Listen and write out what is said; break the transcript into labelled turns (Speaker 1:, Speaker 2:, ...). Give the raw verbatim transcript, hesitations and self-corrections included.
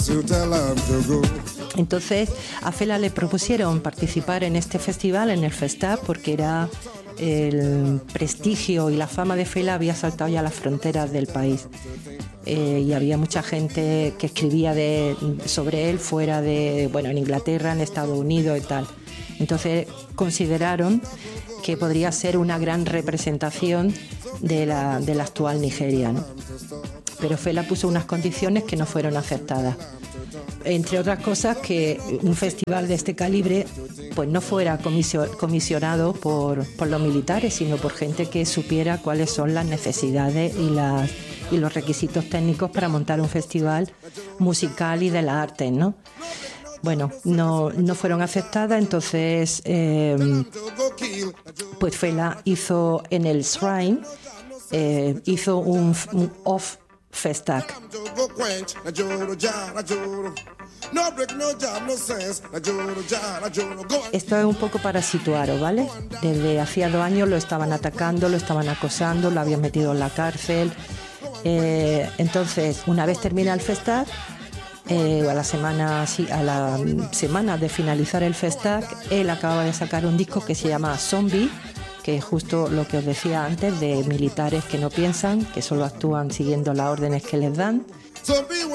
Speaker 1: Entonces a Fela le propusieron participar en este festival, en el Festap, porque era el prestigio y la fama de Fela había saltado ya a las fronteras del país. Eh, y había mucha gente que escribía de, sobre él fuera de, bueno, en Inglaterra, en Estados Unidos y tal. Entonces consideraron que podría ser una gran representación de la, de la actual Nigeria, ¿no? Pero Fela puso unas condiciones que no fueron aceptadas. Entre otras cosas, que un festival de este calibre pues no fuera comisio, comisionado por, por los militares, sino por gente que supiera cuáles son las necesidades y, las, y los requisitos técnicos para montar un festival musical y de las artes, ¿no? Bueno, no, no fueron aceptadas, entonces eh, pues Fela hizo en el Shrine, eh, hizo un, un off Festac. Esto es un poco para situaros, ¿vale? Desde hacía dos años lo estaban atacando, lo estaban acosando, lo habían metido en la cárcel. Eh, entonces, una vez termina el Festac, eh, a la semana, sí, a la semana de finalizar el Festac, él acaba de sacar un disco que se llama Zombie, que es justo lo que os decía antes, de militares que no piensan, que solo actúan siguiendo las órdenes que les dan.